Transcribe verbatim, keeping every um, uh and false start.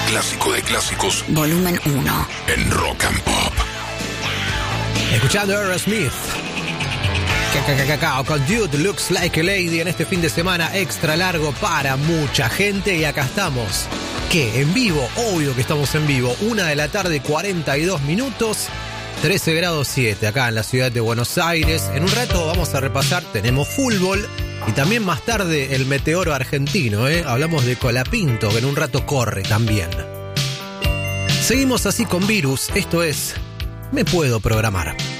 clásico de clásicos. Volumen uno. En Rock and Pop. Escuchando Aerosmith. Con Dude Looks Like a Lady en este fin de semana extra largo para mucha gente. Y acá estamos. ¿Qué? En vivo, obvio que estamos en vivo. Una de la tarde, cuarenta y dos minutos. trece grados siete acá en la ciudad de Buenos Aires. En un rato vamos a repasar, tenemos fútbol. Y también más tarde el meteoro argentino, ¿eh? Hablamos de Colapinto, que en un rato corre también. Seguimos así con Virus. Esto es Me Puedo Programar.